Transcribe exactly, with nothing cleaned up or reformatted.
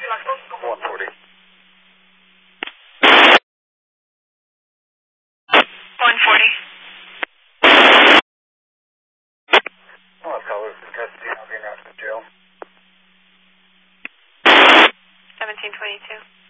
one forty. one forty. I'll have callers in custody. I'll be announced to jail. seventeen twenty-two.